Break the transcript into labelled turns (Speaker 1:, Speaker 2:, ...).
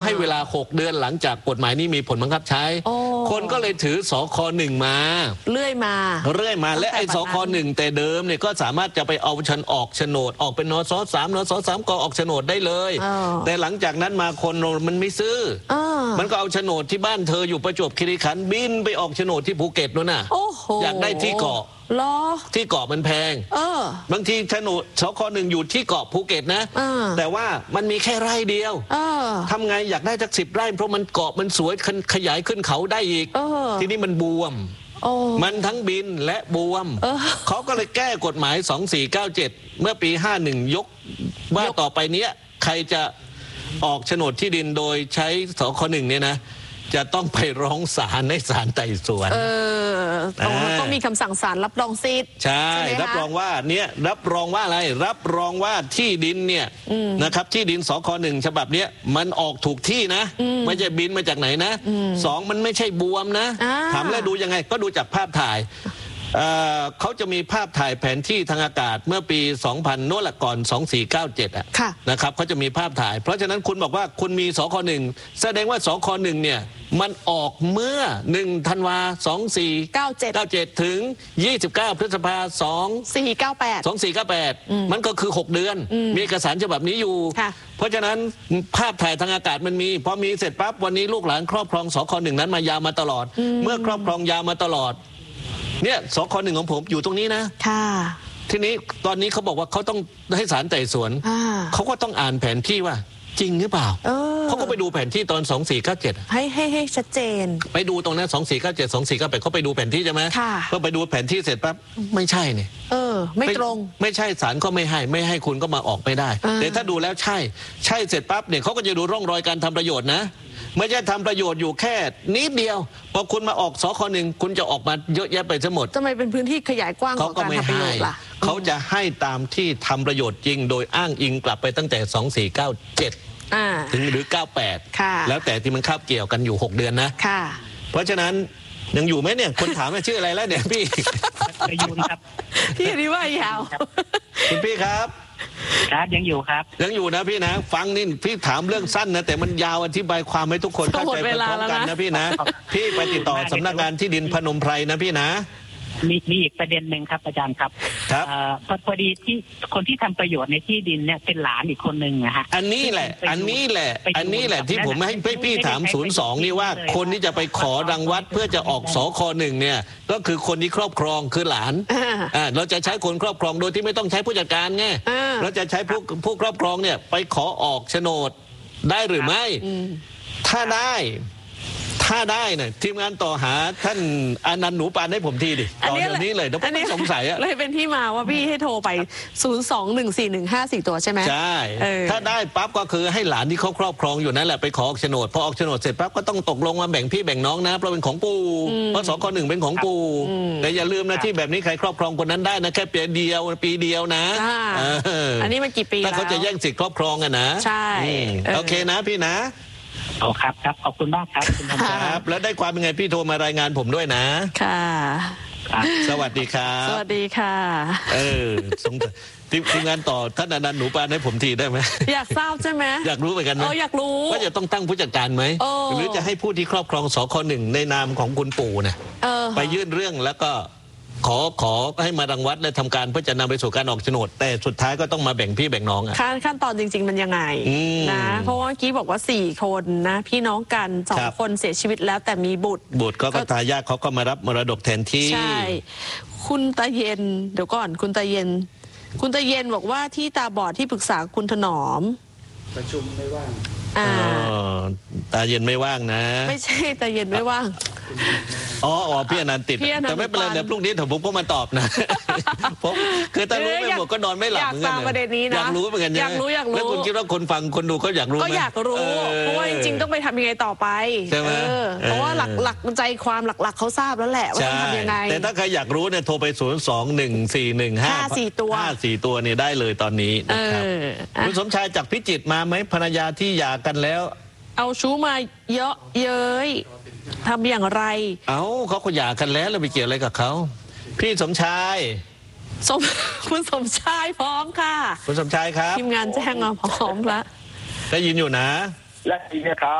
Speaker 1: ให้เวลา6 เดือนหลังจากกฎหมายนี้มีผลบังคับใช้คนก็เลยถือสค.1มาเรื่อยมาและไอ้สค.1แต่เดิมเนี่ยก็สามารถจะไปเอาออกโฉนดออกเป็นนส.3 นส.3 ก็ออกโฉนดได้เลยแต่หลังจากนั้นมาคนมันไม่ซื้อมันก็เอาโฉนดที่บ้านเธออยู่ประจวบคีรีขันธ์บินไปออกโฉนดที่ภูเก็ตนู่นน่ะอยากได้ที่เกาะที่เกาะมันแพงบางทีโฉนดสค.1อยู่ที่เกาะภูเก็ตนะแต่ว่ามันมีแค่ไร่เดียวทำไงอยากได้สัก10 ไร่เพราะมันเกาะมันสวยขยายขึ้นเขาได้อีกทีนี้มันบวมมันทั้งบินและบวมเขาก็เลยแก้กฎหมาย2497เมื่อปี51ยกว่าต่อไปเนี้ยใครจะออกโฉนดที่ดินโดยใช้สค.1เนี่ยนะจะต้องไปร้องศาลในศาลไต่สวน
Speaker 2: ต้องมีคำสั่งศาลรับรองสิทธิ์
Speaker 1: ใช่รับรองว่าเนี่ยรับรองว่าอะไรรับรองว่าที่ดินเนี่ยนะครับที่ดินสค.1ฉบับเนี้ยมันออกถูกที่นะไม่ใช่บินมาจากไหนนะ2มันไม่ใช่บวมนะถามแล้วดูยังไงก็ดูจากภาพถ่ายเขาจะมีภาพถ่ายแผนที่ทางอากาศเมื่อปี 2000 โน่นละก่อน 2497นะครับเขาจะมีภาพถ่ายเพราะฉะนั้นคุณบอกว่าคุณมีสค.1แสดงว่าสค.1เนี่ยมันออกเมื่อ1 ธันวาคม 2497ถึง29 พฤษภาคม 2498มันก็คือ6 เดือนมีเอกสารฉบับนี้อยู่เพราะฉะนั้นภาพถ่ายทางอากาศมันมีพอมีเสร็จปั๊บวันนี้ลูกหลานครอบครองสค.1นั้นมายาวมาตลอดเมื่อครอบครองยาวมาตลอดเนี่ยสค.1ของผมอยู่ตรงนี้นะทีนี้ตอนนี้เขาบอกว่าเขาต้องให้ศาลไต่สวนเขาก็ต้องอ่านแผนที่ว่าจริงหรือเปล่าเขาก็ไปดูแผนที่ตอน2497
Speaker 2: ให้ชัดเจน
Speaker 1: ไปดูตรงนั้น2497 2498เขาไปดูแผนที่ใช่ไหมก็ไปดูแผนที่เสร็จปั๊บไม่ใช่เนี่ย
Speaker 2: ไม่ตรง
Speaker 1: ไม่ใช่ศาลก็ไม่ให้คุณก็มาออกไม่ได้แต่ถ้าดูแล้วใช่เสร็จปั๊บเนี่ยเขาก็จะดูร่องรอยการทำประโยชน์นะไม่ใช่ทำประโยชน์อยู่แค่นิดเดียวพอคุณมาออกสค.1คุณจะออกมาเยอะแยะไปทั้งหมด
Speaker 2: ทำไมเป็นพื้นที่ขยายกว้างของการทำประโยชน์ล่ะ
Speaker 1: เขาจะให้ตามที่ทำประโยชน์จริงโดยอ้างอิงกลับไปตั้งแต่2497ถึงหรือ98แล้วแต่ที่มันคาบเกี่ยวกันอยู่6 เดือนนะเพราะฉะนั้นยังอยู่ไหมเนี่ยคนถามชื่ออะไรแล้วเนี่ยพี่
Speaker 3: ประยุนครับ
Speaker 2: พี่นี่ว่ายาว
Speaker 1: คุณพี่ครับ
Speaker 3: ยังอยู่ครับ
Speaker 1: ยังอยู่นะพี่นะฟังนี่พี่ถามเรื่องสั้นนะแต่มันยาวอธิบายความให้ทุกคนเข้าใจไปพร้อมกันนะพี่นะพี่ไปติดต่อสำนักงานที่ดินพนมไพรนะพี่นะ
Speaker 3: มีอีกประเด็นหนึ่งครับอาจารย์ครับพอดีที่คนที่ทำประโยชน์ในที่ดินเนี่ยเป็นหลานอีกคนหนึ่งนะฮะ
Speaker 1: อันนี้แหละที่ผมให้พี่ถาม02นี่ว่าคนที่จะไปขอรังวัดเพื่อจะออกสค.1เนี่ยก็คือคนที่ครอบครองคือหลานเราจะใช้คนครอบครองโดยที่ไม่ต้องใช้ผู้จัดการไงเราจะใช้ผู้ครอบครองเนี่ยไปขอออกโฉนดได้หรือไม่ถ้าได้เนี่ยทีมงานต่อหาท่านอนันต์หนูปานให้ผมทีดิตอนนี้เลยผมไม่สงสัย
Speaker 2: เลยเป็นที่มาว่าพี่ให้โทรไป0214154ตัวใช่ไหม
Speaker 1: ใช่ถ้าได้ปั๊บก็คือให้หลานที่เขาครอบครองอยู่นั่นแหละไปขอออกโฉนดพอออกโฉนดเสร็จปั๊บก็ต้องตกลงมาแบ่งพี่แบ่งน้องนะเพราะเป็นของปู่เพราะสค.1เป็นของปู่แต่อย่าลืมนะที่แบบนี้ใครครอบครองคนนั้นได้นะแค่ปีเดียวนะ
Speaker 2: อันนี้มันกี่ปี
Speaker 1: ถ้าเขาจะแย่งสิทธิ์ครอบครองอะนะ
Speaker 2: ใช่
Speaker 1: โอเคนะพี่นะ
Speaker 3: ครับขอบคุณมากครับคุณ
Speaker 1: ครับแล้วได้ความเป็นไงพี่โทรมารายงานผมด้วยนะ
Speaker 2: ค่ะ
Speaker 1: สวัสดีครับ
Speaker 2: สวัสดีค่ะ
Speaker 1: ทีมงานต่อท่านอนันต์หนูปานให้ผมทีได้ไหม
Speaker 2: อยากทราบใช่ไหม
Speaker 1: อยากรู้เหมือนกันไหม
Speaker 2: อยากรู้
Speaker 1: ว่าจะต้องตั้งผู้จัดการไหมหรือจะให้ผู้ที่ครอบครองสค.1ในนามของคุณปู่เนี่ยไปยื่นเรื่องแล้วก็ขอให้มารังวัดและทำการเพื่อจะนำไปสู่การออกโฉนดแต่สุดท้ายก็ต้องมาแบ่งพี่แบ่งน้อง
Speaker 2: ขั้นตอนจริงๆมันยังไงนะเพราะว่าเมื่อกี้บอกว่า4 คนนะพี่น้องกัน2 คนเสียชีวิตแล้วแต่มีบุตร
Speaker 1: ก็ทายาทเขาก็มารับมรดกแทนที่
Speaker 2: ใช่คุณตาเย็นเดี๋ยวก่อนคุณตาเย็นบอกว่าที่ตาบอดที่ปรึกษาคุณถนอม
Speaker 4: ประชุมไม่ว่าง
Speaker 1: ตาเย็นไม่ว่างนะ
Speaker 2: ไม่ใช่ตาเย็นไม่ว่าง
Speaker 1: พี่อนันต์ติดแต่ไม่เป็นไรนะพรุ่งนี้ผมก็มาตอบนะผมคือถ้ารู้ไม่หมดก็นอนไม่หลับเหมือนกันอยากรู้เหมือนกัน
Speaker 2: อยากรู้
Speaker 1: แล้วคุณคิดว่าคนฟังคนดูก็อยากรู้ไหม
Speaker 2: ก็อยากรู้เพราะว่าจริงๆต้องไปทำยังไงต่อไปเพราะว่าหลักใจความหลักเขาทราบแล้วแหละว่าต้องทำยังไง
Speaker 1: แต่ถ้าใครอยากรู้เนี่ยโทรไป0214154ตัวเนี่ยได้เลยตอนนี้นะครับคุณสมชายจากพิจิตรมาไหมภรรยาที่หย่ากันแล้ว
Speaker 2: เอาชู้มาเยอะเย้ยทำอย่างไร
Speaker 1: เขาก็หย่ากันแล้วเราไปเกี่ยวอะไรกับเขาพี่สมชาย
Speaker 2: คุณสมชายพร้อมค่ะ
Speaker 1: คุณสมชายครับ
Speaker 2: ทีมงานแจ้งมาพร้อมแล้ว
Speaker 1: ได้ยินอยู่นะ
Speaker 4: ได้ยินครับ